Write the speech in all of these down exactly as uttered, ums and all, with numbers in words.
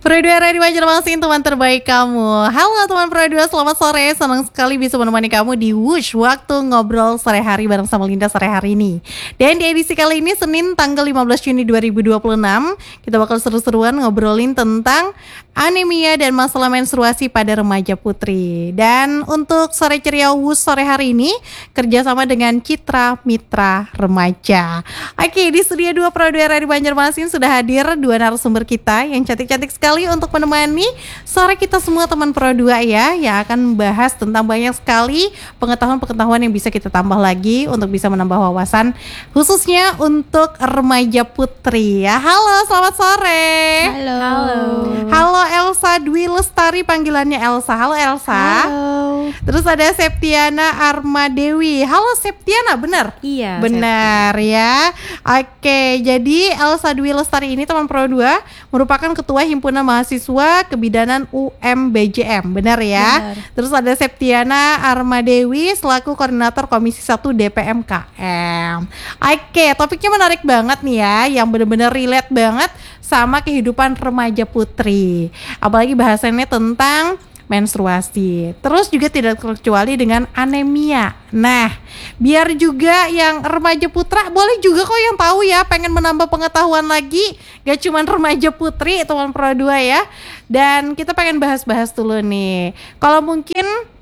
Pro dua Radio Banjarmasin, teman terbaik kamu. Halo teman Pro dua, selamat sore. Senang sekali bisa menemani kamu di Wush Waktu Ngobrol Sore Hari bareng sama Linda sore hari ini. Dan di edisi kali ini Senin tanggal lima belas Juni dua ribu dua puluh enam, kita bakal seru-seruan ngobrolin tentang anemia dan masalah menstruasi pada remaja putri. Dan untuk sore ceria Wush sore hari ini kerjasama dengan Citra Mitra Remaja. Oke, di studio dua Pro dua Radio Banjarmasin sudah hadir dua narasumber kita yang cantik-cantik sekali untuk menemani sore kita semua teman Pro dua ya, yang akan membahas tentang banyak sekali pengetahuan-pengetahuan yang bisa kita tambah lagi untuk bisa menambah wawasan khususnya untuk remaja putri ya. Halo, selamat sore. Halo. Halo. Halo Elsa Dwi Lestari, panggilannya Elsa. Halo Elsa. Halo. Terus ada Septiana Armadewi. Halo Septiana, benar? Iya. Benar Septi. Ya. Oke, jadi Elsa Dwi Lestari ini teman Pro dua merupakan ketua himpunan mahasiswa kebidanan U M B J M, benar ya? Benar. Terus ada Septiana Armadewi selaku koordinator Komisi satu D P M K M. Oke, topiknya menarik banget nih ya, yang benar-benar relate banget sama kehidupan remaja putri. Apalagi bahasannya tentang menstruasi. Terus juga tidak terkecuali dengan anemia. Nah, biar juga yang remaja putra boleh juga kok yang tahu ya, pengen menambah pengetahuan lagi, gak cuman remaja putri teman Pro dua ya. Dan kita pengen bahas-bahas dulu nih. Kalau mungkin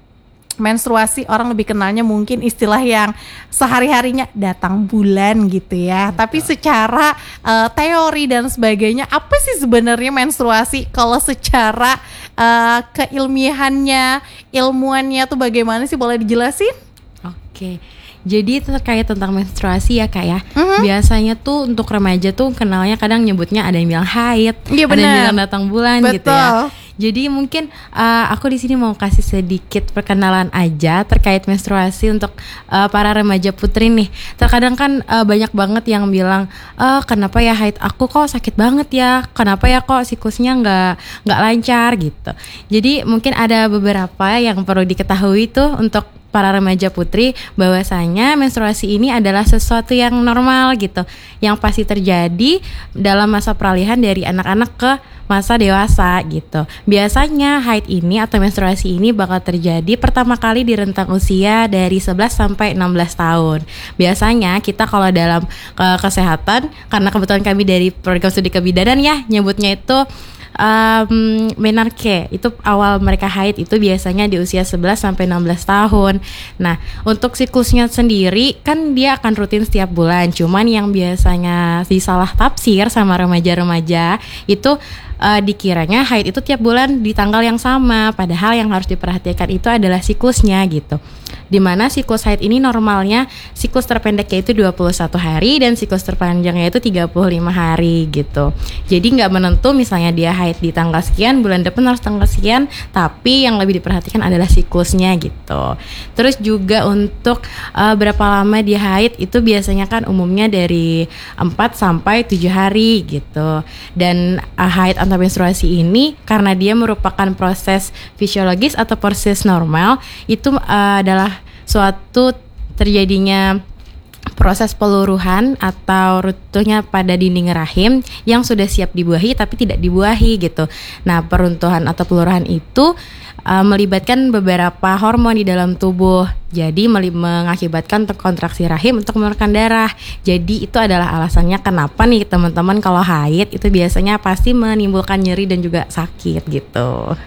menstruasi orang lebih kenalnya mungkin istilah yang sehari-harinya datang bulan gitu ya. Betul. Tapi secara uh, teori dan sebagainya, apa sih sebenarnya menstruasi? Kalau secara uh, keilmiahannya, ilmuannya tuh bagaimana sih, boleh dijelasin? Oke. Jadi terkait tentang menstruasi ya Kak ya. Uh-huh. Biasanya tuh untuk remaja tuh kenalnya kadang nyebutnya ada yang bilang haid, ya, ada yang bilang datang bulan. Betul. Gitu ya. Jadi mungkin uh, aku di sini mau kasih sedikit perkenalan aja terkait menstruasi untuk uh, para remaja putri nih. Terkadang kan uh, banyak banget yang bilang, uh, kenapa ya haid aku kok sakit banget ya, kenapa ya kok siklusnya nggak nggak lancar gitu. Jadi mungkin ada beberapa yang perlu diketahui tuh untuk para remaja putri, bahwasanya menstruasi ini adalah sesuatu yang normal gitu, yang pasti terjadi dalam masa peralihan dari anak-anak ke masa dewasa gitu. Biasanya haid ini atau menstruasi ini bakal terjadi pertama kali di rentang usia dari sebelas sampai enam belas tahun. Biasanya kita kalau dalam uh, kesehatan, karena kebetulan kami dari program studi kebidanan ya, nyebutnya itu Um, menarche, itu awal mereka haid itu biasanya di usia sebelas sampai enam belas tahun. Nah, untuk siklusnya sendiri kan dia akan rutin setiap bulan. Cuman yang biasanya disalah tafsir sama remaja-remaja itu uh, dikiranya haid itu tiap bulan di tanggal yang sama. Padahal yang harus diperhatikan itu adalah siklusnya gitu. Dimana siklus haid ini normalnya siklus terpendeknya itu dua puluh satu hari dan siklus terpanjangnya itu tiga puluh lima hari gitu. Jadi gak menentu misalnya dia haid di tanggal sekian, bulan depan harus tanggal sekian, tapi yang lebih diperhatikan adalah siklusnya gitu. Terus juga untuk uh, berapa lama dia haid itu biasanya kan umumnya dari empat sampai tujuh hari gitu. Dan uh, haid atau menstruasi ini karena dia merupakan proses fisiologis atau proses normal, itu uh, adalah suatu terjadinya proses peluruhan atau runtuhnya pada dinding rahim yang sudah siap dibuahi tapi tidak dibuahi gitu. Nah, peruntuhan atau peluruhan itu uh, melibatkan beberapa hormon di dalam tubuh. Jadi mengakibatkan kontraksi rahim untuk mengeluarkan darah. Jadi itu adalah alasannya kenapa nih teman-teman kalau haid itu biasanya pasti menimbulkan nyeri dan juga sakit gitu.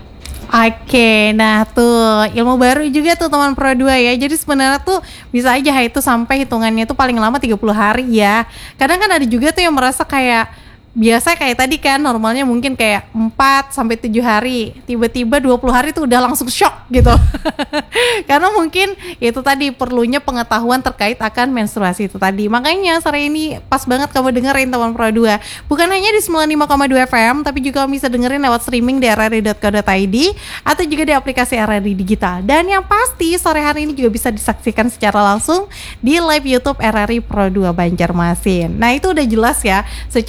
Oke, nah tuh ilmu baru juga tuh teman Pro dua ya. Jadi sebenarnya tuh bisa aja haid itu sampai hitungannya tuh paling lama tiga puluh hari ya. Kadang kan ada juga tuh yang merasa kayak biasa kayak tadi kan normalnya mungkin kayak empat sampai tujuh hari, tiba-tiba dua puluh hari tuh udah langsung shock gitu. Karena mungkin itu tadi perlunya pengetahuan terkait akan menstruasi itu tadi. Makanya sore ini pas banget kamu dengerin teman Pro dua. Bukan hanya di sembilan puluh lima koma dua F M, tapi juga bisa dengerin lewat streaming di r r i dot co dot i d atau juga di aplikasi R R I Digital. Dan yang pasti sore hari ini juga bisa disaksikan secara langsung di live YouTube R R I Pro dua Banjarmasin. Nah, itu udah jelas ya secara apa ya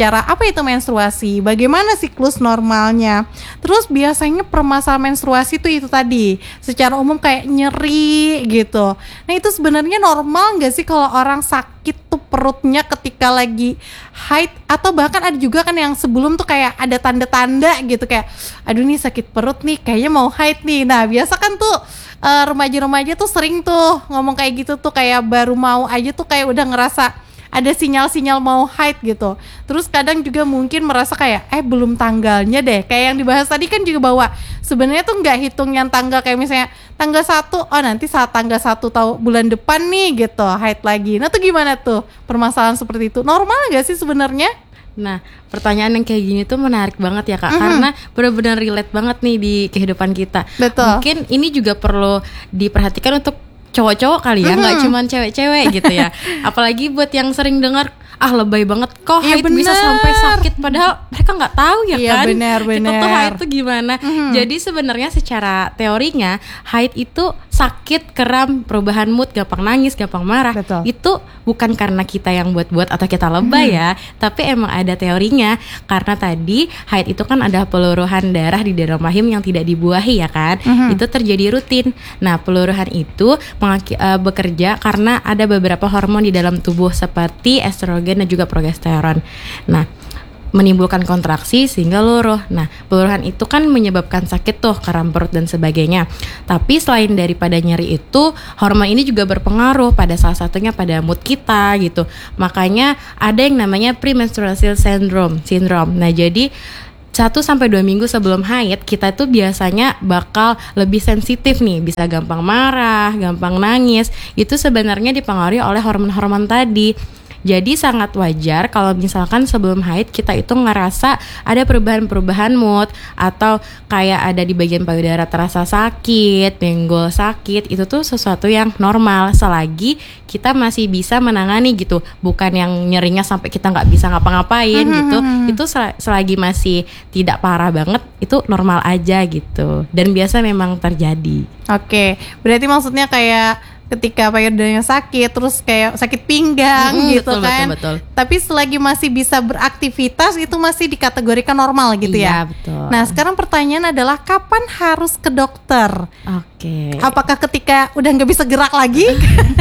itu menstruasi, bagaimana siklus normalnya. Terus biasanya permasalahan menstruasi itu itu tadi, secara umum kayak nyeri gitu. Nah itu sebenarnya normal nggak sih kalau orang sakit tuh perutnya ketika lagi haid, atau bahkan ada juga kan yang sebelum tuh kayak ada tanda-tanda gitu kayak aduh nih sakit perut nih kayaknya mau haid nih. Nah biasa kan tuh uh, remaja-remaja tuh sering tuh ngomong kayak gitu tuh, kayak baru mau aja tuh kayak udah ngerasa ada sinyal-sinyal mau haid gitu. Terus kadang juga mungkin merasa kayak eh belum tanggalnya deh, kayak yang dibahas tadi kan juga bahwa sebenarnya tuh nggak hitung yang tanggal, kayak misalnya tanggal satu, oh nanti saat tanggal satu tahu bulan depan nih gitu haid lagi. Nah tuh gimana tuh permasalahan seperti itu, normal nggak sih sebenarnya? Nah, pertanyaan yang kayak gini tuh menarik banget ya Kak, mm-hmm. karena benar-benar relate banget nih di kehidupan kita. Betul. Mungkin ini juga perlu diperhatikan untuk cowok-cowok kali ya, nggak mm-hmm. cuman cewek-cewek gitu ya. Apalagi buat yang sering dengar ah lebay banget kok iya, haid bisa sampai sakit, padahal mereka nggak tahu ya iya, kan bener, kita bener. tuh haid tuh gimana. mm-hmm. Jadi sebenarnya secara teorinya haid itu sakit, kram, perubahan mood, gampang nangis, gampang marah. Betul. Itu bukan karena kita yang buat-buat atau kita lebay mm-hmm. ya, tapi emang ada teorinya. Karena tadi haid itu kan ada peluruhan darah di dalam rahim yang tidak dibuahi ya kan. mm-hmm. Itu terjadi rutin. Nah peluruhan itu mengaki- uh, bekerja karena ada beberapa hormon di dalam tubuh seperti estrogen dan juga progesteron. Nah, menimbulkan kontraksi sehingga luruh. Nah, peluruhan itu kan menyebabkan sakit tuh, kram perut dan sebagainya. Tapi selain daripada nyeri itu, hormon ini juga berpengaruh pada salah satunya pada mood kita gitu. Makanya ada yang namanya premenstrual syndrome, syndrome. Nah, jadi satu sampai dua minggu sebelum haid kita tuh biasanya bakal lebih sensitif nih, bisa gampang marah, gampang nangis. Itu sebenarnya dipengaruhi oleh hormon-hormon tadi. Jadi sangat wajar kalau misalkan sebelum haid kita itu ngerasa ada perubahan-perubahan mood, atau kayak ada di bagian payudara terasa sakit, benggol sakit. Itu tuh sesuatu yang normal selagi kita masih bisa menangani gitu, bukan yang nyerinya sampai kita nggak bisa ngapa-ngapain mm-hmm. gitu. Itu sel- selagi masih tidak parah banget, itu normal aja gitu, dan biasa memang terjadi. Oke, berarti maksudnya kayak ketika payudaranya sakit, terus kayak sakit pinggang mm-hmm, gitu betul, kan. Betul, betul. Tapi selagi masih bisa beraktivitas itu masih dikategorikan normal gitu iya, ya. Betul. Nah sekarang pertanyaan adalah kapan harus ke dokter? Oke. Okay. Apakah ketika udah nggak bisa gerak lagi,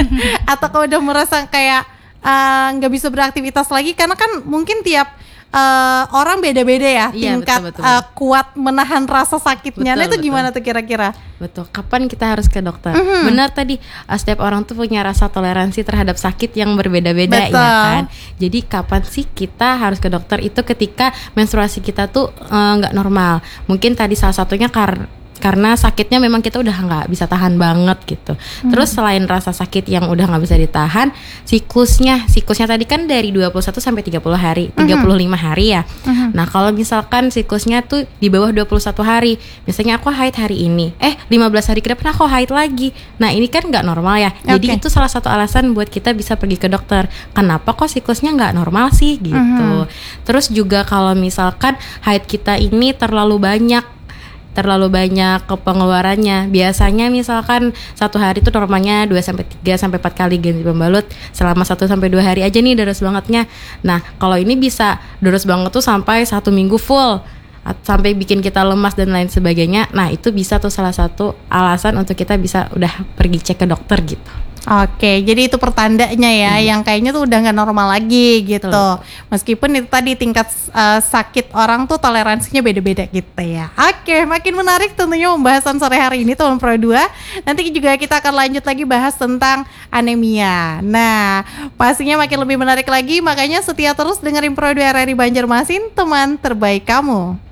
atau kalau udah merasa kayak nggak uh, bisa beraktivitas lagi? Karena kan mungkin tiap Uh, orang beda-beda ya iya, tingkat betul, betul. Uh, kuat menahan rasa sakitnya. Betul, nah itu betul. Gimana tuh kira-kira? Betul, kapan kita harus ke dokter? Mm-hmm. Benar tadi, uh, setiap orang tuh punya rasa toleransi terhadap sakit yang berbeda-beda. Betul. Ya kan. Jadi kapan sih kita harus ke dokter? Itu ketika menstruasi kita tuh nggak uh, normal. Mungkin tadi salah satunya karena karena sakitnya memang kita udah nggak bisa tahan banget gitu. Hmm. Terus selain rasa sakit yang udah nggak bisa ditahan, siklusnya, siklusnya tadi kan dari dua puluh satu sampai tiga puluh hari, tiga puluh lima hari ya. Hmm. Nah kalau misalkan siklusnya tuh di bawah dua puluh satu hari, misalnya aku haid hari ini, eh lima belas hari ke depan aku haid lagi. Nah ini kan nggak normal ya. Okay. Jadi itu salah satu alasan buat kita bisa pergi ke dokter. Kenapa kok siklusnya nggak normal sih gitu. Hmm. Terus juga kalau misalkan haid kita ini terlalu banyak, terlalu banyak ke pengeluarannya. Biasanya misalkan satu hari itu normalnya dua sampai tiga sampai empat kali ganti pembalut. Selama satu sampai dua hari aja nih deres bangetnya. Nah, kalau ini bisa deres banget tuh sampai satu minggu full, sampai bikin kita lemas dan lain sebagainya. Nah, itu bisa tuh salah satu alasan untuk kita bisa udah pergi cek ke dokter gitu. Oke, jadi itu pertandanya ya, hmm. yang kayaknya tuh udah nggak normal lagi gitu. Betul. Meskipun itu tadi tingkat uh, sakit orang tuh toleransinya beda-beda gitu ya. Oke, makin menarik tentunya pembahasan sore hari ini teman Pro dua. Nanti juga kita akan lanjut lagi bahas tentang anemia. Nah, pastinya makin lebih menarik lagi, makanya setia terus dengerin Pro dua R R I Banjarmasin, teman terbaik kamu.